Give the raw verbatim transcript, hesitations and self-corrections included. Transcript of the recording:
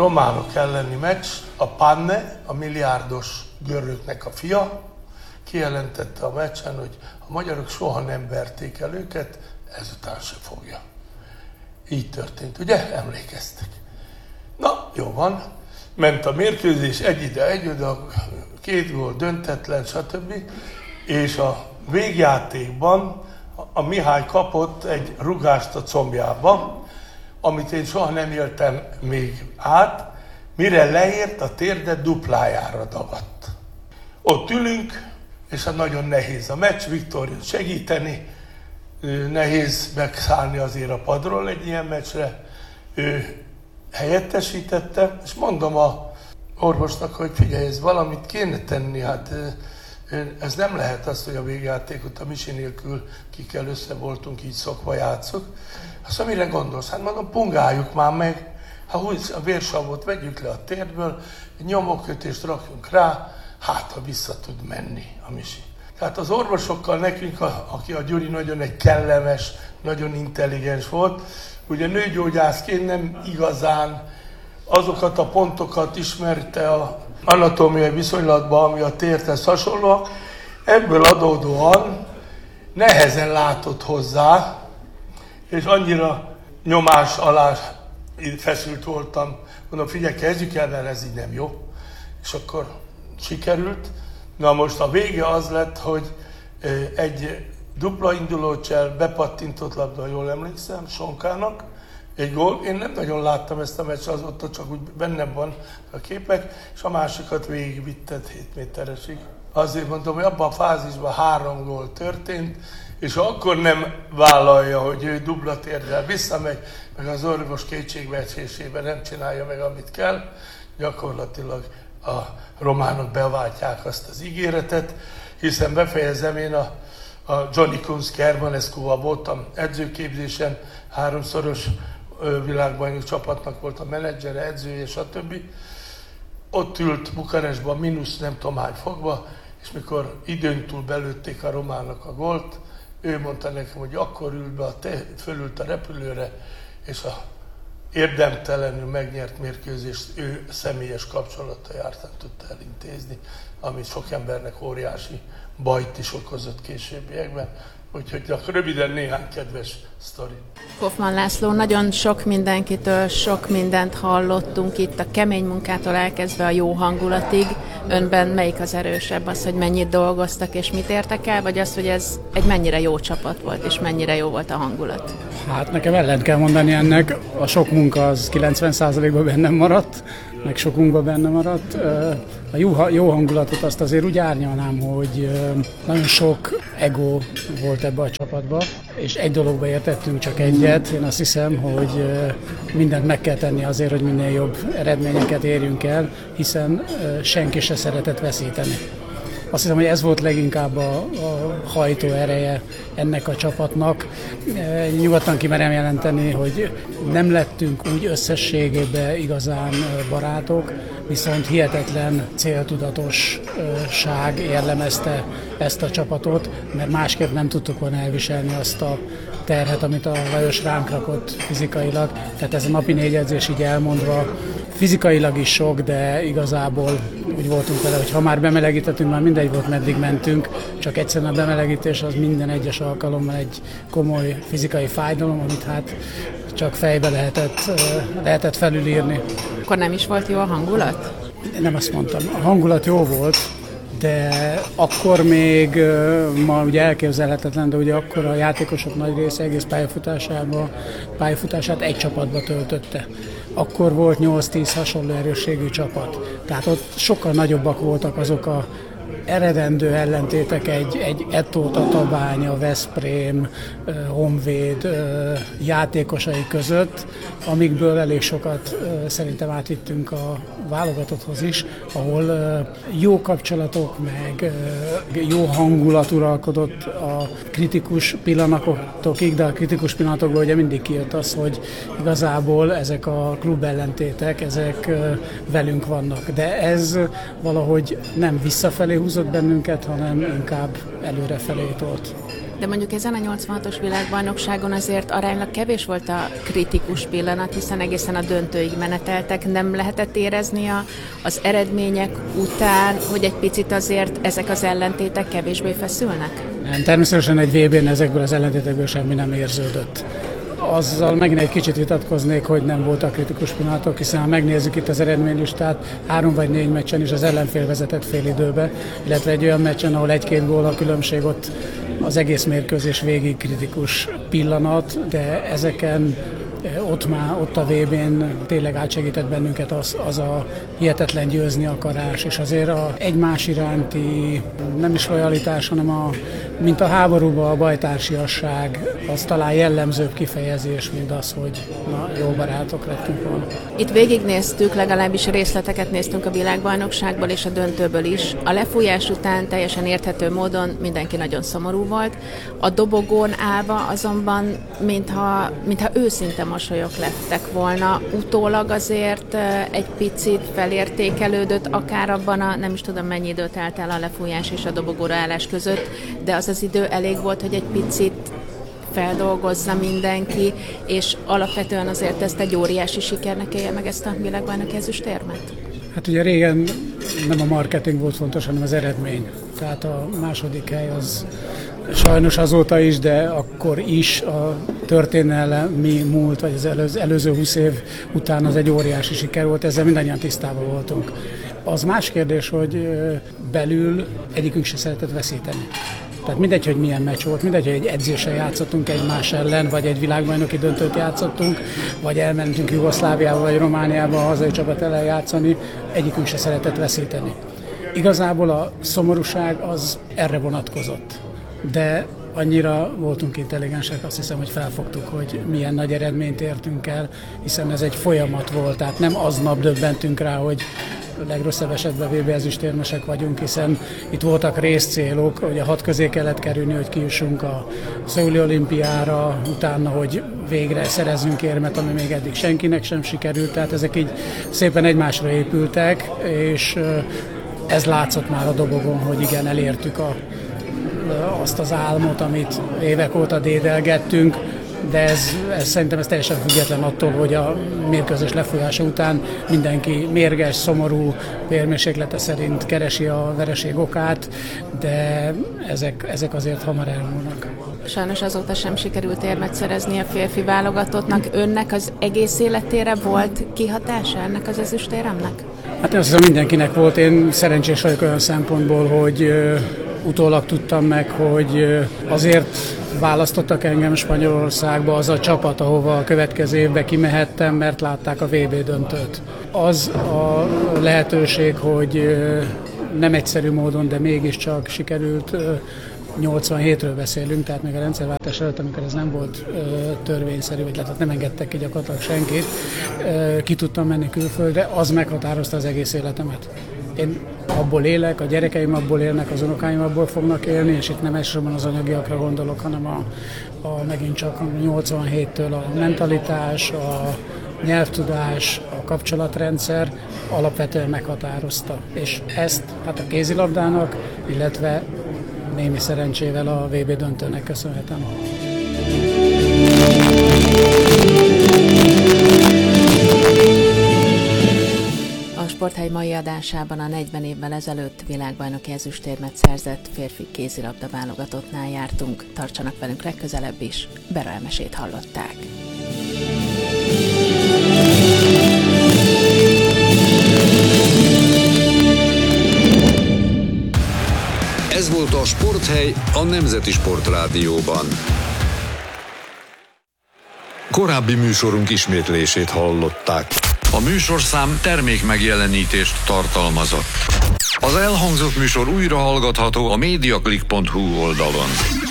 románok elleni meccs, a Panne, a milliárdos görögnek a fia, kijelentette a meccsen, hogy a magyarok soha nem verték el őket, ezután se fogja. Így történt, ugye? Emlékeztek. Na, jó van. Ment a mérkőzés, egy ide, egy oda, két gól döntetlen, stb. És a végjátékban a Mihály kapott egy rugást a combjába, amit én soha nem éltem még át, mire leért, a térde duplájára dagadt. Ott ülünk, és hát nagyon nehéz a meccs, Viktor jött segíteni, nehéz megszállni azért a padról egy ilyen meccsre. Ő helyettesítette, és mondom a orvosnak, hogy figyelj, ez valamit kéne tenni, hát ez nem lehet az, hogy a végjátékot a Misi nélkül kikkel össze voltunk, így szokva játszok. Azt mondom, mire gondolsz? Hát mondom, pungáljuk már meg, ha úgy a vérsavot vegyük le a térből, egy nyomókötést rakjunk rá, hát ha vissza tud menni a Misi. Tehát az orvosokkal nekünk, a, aki a Gyuri nagyon egy kellemes, nagyon intelligens volt, ugye nőgyógyászként nem igazán azokat a pontokat ismerte a anatómiai viszonylatban, ami a térthez hasonlóak, ebből adódóan nehezen látott hozzá, és annyira nyomás alá feszült voltam, mondom, figyelj, kezdjük el, mert ez így nem jó. És akkor sikerült. Na most a vége az lett, hogy egy dupla indulócsel bepattintott labda, jól emlékszem, Sonkának, egy gól. Én nem nagyon láttam ezt a meccset, azóta csak úgy bennem van a képek, és a másikat végigvitted hét méteresig. Azért mondom, hogy abban a fázisban három gól történt, és akkor nem vállalja, hogy ő dupla térdel visszamegy, meg az orvos kétségbeesésében nem csinálja meg, amit kell, gyakorlatilag a románok beváltják azt az ígéretet, hiszen befejezem én a, a Johnny Kunz Kermanescu-val voltam edzőképzésen, háromszoros világbajnok csapatnak volt a menedzsere, edzője, stb. Ott ült Bukarestban, mínusz nem tudom hány fokba, és mikor időn túl belőtték a románok a gólt, ő mondta nekem, hogy akkor ült be, a te, fölült a repülőre, és a érdemtelenül megnyert mérkőzést ő személyes kapcsolata jártán tudta elintézni, ami sok embernek óriási bajt is okozott későbbiekben. Úgyhogy akkor röviden néhány kedves sztori. Hoffmann László, nagyon sok mindenkitől sok mindent hallottunk itt, a kemény munkától elkezdve a jó hangulatig. Önben melyik az erősebb, az, hogy mennyit dolgoztak és mit értek el, vagy az, hogy ez egy mennyire jó csapat volt, és mennyire jó volt a hangulat? Hát nekem ellent kell mondani ennek, a sok munka az kilencven százalékban bennem maradt, meg sokunkban benne maradt. A jó, jó hangulatot azt azért úgy árnyalnám, hogy nagyon sok ego volt ebbe a csapatba, és egy dologba értettünk csak egyet. Én azt hiszem, hogy mindent meg kell tenni azért, hogy minél jobb eredményeket érjünk el, hiszen senki se szeretett veszíteni. Azt hiszem, hogy ez volt leginkább a, a hajtó ereje ennek a csapatnak. Nyugodtan kimerem jelenteni, hogy nem lettünk úgy összességében igazán barátok, viszont hihetetlen céltudatosság jellemezte ezt a csapatot, mert másképp nem tudtuk volna elviselni azt a terhet, amit a Lajos ránk rakott fizikailag. Tehát ez a napi négy edzés így elmondva, fizikailag is sok, de igazából úgy voltunk vele, hogy ha már bemelegítettünk, már mindegy volt, meddig mentünk, csak egyszerűen a bemelegítés az minden egyes alkalommal egy komoly fizikai fájdalom, amit hát csak fejbe lehetett, lehetett felülírni. Akkor nem is volt jó a hangulat? Nem azt mondtam. A hangulat jó volt, de akkor még ma ugye elképzelhetetlen, de ugye akkor a játékosok nagy része egész pályafutásában, pályafutását egy csapatba töltötte. Akkor volt nyolc-tíz hasonló erősségű csapat. Tehát ott sokkal nagyobbak voltak azok a eredendő ellentétek, egy, egy Eto, Tatabánya, Veszprém, Honvéd játékosai között, amikből elég sokat szerintem átvittünk a válogatotthoz is, ahol jó kapcsolatok, meg jó hangulat uralkodott a kritikus pillanatokig, de a kritikus pillanatokból ugye mindig kijött az, hogy igazából ezek a klub ellentétek, ezek velünk vannak. De ez valahogy nem visszafelé húzott bennünket, hanem inkább előrefelé tolt. De mondjuk ezen a nyolcvanhatos világbajnokságon azért aránylag kevés volt a kritikus pillanat, hiszen egészen a döntőig meneteltek. Nem lehetett érezni a, az eredmények után, hogy egy picit azért ezek az ellentétek kevésbé feszülnek? Nem, természetesen egy vé bén ezekből az ellentétekből semmi nem érződött. Azzal megint egy kicsit vitatkoznék, hogy nem voltak kritikus pillanatok, hiszen ha megnézzük itt az eredménylistát, három vagy négy meccsen is az ellenfél vezetett fél időbe, illetve egy olyan meccsen, ahol egy-két gól a különbség, ott az egész mérkőzés végig kritikus pillanat, de ezeken ott már, ott a vé bén tényleg átsegített bennünket az, az a hihetetlen győzni akarás, és azért a egymás iránti nem is lojalitás, hanem a, mint a háborúban a bajtársiasság, az talán jellemzőbb kifejezés, mint az, hogy na, jó barátok lettünk volna. Itt végignéztük, legalábbis részleteket néztünk a világbajnokságból és a döntőből is. A lefújás után teljesen érthető módon mindenki nagyon szomorú volt. A dobogón állva azonban, mintha, mintha őszinte mosolyok lettek volna. Utólag azért egy picit felértékelődött, akár abban a, nem is tudom mennyi időt telt el a lefújás és a dobogóra állás között, de az az idő elég volt, hogy egy picit feldolgozza mindenki, és alapvetően azért ezt egy óriási sikernek élje meg ezt a világbajnoki ezüstérmet. Hát ugye régen nem a marketing volt fontos, hanem az eredmény. Tehát a második hely az sajnos azóta is, de akkor is a történelmi múlt, vagy az előző, előző húsz év után az egy óriási siker volt, ezzel mindannyian tisztában voltunk. Az más kérdés, hogy belül egyikünk se szeretett veszíteni. Tehát mindegy, hogy milyen meccs volt, mindegy, hogy egy edzésen játszottunk egymás ellen, vagy egy világbajnoki döntőt játszottunk, vagy elmentünk Jugoszláviába, vagy Romániába a hazai csapat ellen játszani, egyikünk se szeretett veszíteni. Igazából a szomorúság az erre vonatkozott, de annyira voltunk intelligensek, azt hiszem, hogy felfogtuk, hogy milyen nagy eredményt értünk el, hiszen ez egy folyamat volt, tehát nem aznap döbbentünk rá, hogy legrosszabb esetben vé bé ezüstérmesek vagyunk, hiszen itt voltak részcélok, hogy a hat közé kellett kerülni, hogy kijussunk a Szöuli olimpiára, utána, hogy végre szerezzünk érmet, ami még eddig senkinek sem sikerült, tehát ezek így szépen egymásra épültek, és ez látszott már a dobogon, hogy igen, elértük a, azt az álmot, amit évek óta dédelgettünk, de ez, ez szerintem ez teljesen független attól, hogy a mérkőzés lefújása után mindenki mérges, szomorú, vérmérséklete szerint keresi a vereség okát, de ezek, ezek azért hamar elmúlnak. Sajnos azóta sem sikerült érmet szerezni a férfi válogatottnak. Önnek az egész életére volt kihatása ennek az ezüstéremnek? Hát azt hiszem mindenkinek volt. Én szerencsés vagyok olyan szempontból, hogy uh, utólag tudtam meg, hogy uh, azért választottak engem Spanyolországba az a csapat, ahova a következő évben kimehettem, mert látták a vé bé döntőt. Az a lehetőség, hogy uh, nem egyszerű módon, de mégiscsak sikerült, uh, nyolcvanhétről beszélünk, tehát még a rendszerváltás előtt, amikor ez nem volt ö, törvényszerű, vagy lehet, nem engedtek ki gyakorlatilag senkit, ö, ki tudtam menni külföldre, az meghatározta az egész életemet. Én abból élek, a gyerekeim abból élnek, az unokáim abból fognak élni, és itt nem elsősorban az anyagiakra gondolok, hanem a, a megint csak nyolcvanhéttől a mentalitás, a nyelvtudás, a kapcsolatrendszer alapvetően meghatározta. És ezt hát a kézilabdának, illetve némi szerencsével a vé bé döntőnek köszönhetem. A Sporthely mai adásában a negyven évvel ezelőtt világbajnoki ezüstérmet szerzett férfi kézilabda válogatottnál jártunk. Tartsanak velünk legközelebb is, Bera elmesét hallották. Ez volt a Sporthely a Nemzeti Sportrádióban. Korábbi műsorunk ismétlését hallották. A műsorszám termék megjelenítést tartalmazott. Az elhangzott műsor újra hallgatható a mediaclick pont hu oldalon.